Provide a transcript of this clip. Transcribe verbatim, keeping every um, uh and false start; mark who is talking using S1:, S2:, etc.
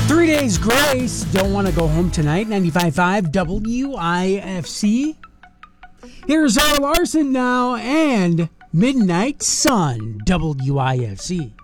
S1: Three Days Grace, Don't Want to Go Home Tonight, ninety-five point five W I F C. Here's Zara Larson now and Midnight Sun, W I F C.